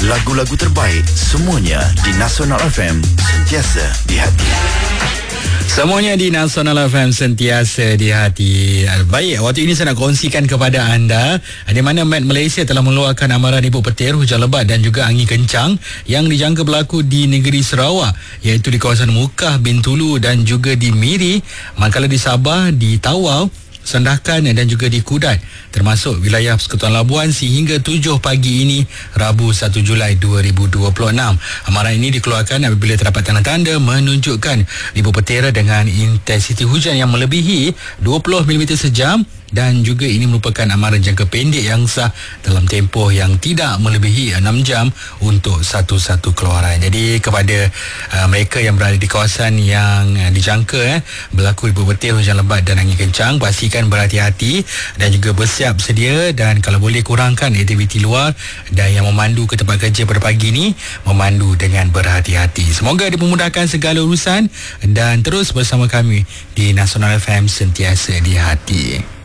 Lagu-lagu terbaik semuanya di Nasional FM, sentiasa di hati. Semuanya di Nasional FM, sentiasa di hati. Baik, waktu ini saya nak kongsikan kepada anda di mana Met Malaysia telah mengeluarkan amaran ibu petir, hujan lebat dan juga angin kencang yang dijangka berlaku di negeri Sarawak, iaitu di kawasan Mukah, Bintulu dan juga di Miri, manakala di Sabah, di Tawau, Sandakan dan juga di Kudat, termasuk wilayah Persekutuan Labuan sehingga 7 pagi ini, Rabu 1 Julai 2026. Amaran ini dikeluarkan apabila terdapat tanda-tanda menunjukkan ibu petir dengan intensiti hujan yang melebihi 20 mm sejam, dan juga ini merupakan amaran jangka pendek yang sah dalam tempoh yang tidak melebihi 6 jam untuk satu-satu keluaran. Jadi kepada mereka yang berada di kawasan yang dijangka berlaku ibu petir, hujan lebat dan angin kencang, pastikan berhati-hati dan juga bersiap sedia, dan kalau boleh kurangkan aktiviti luar, dan yang memandu ke tempat kerja pada pagi ini memandu dengan berhati-hati. Semoga dipermudahkan segala urusan dan terus bersama kami di Nasional FM, sentiasa di hati.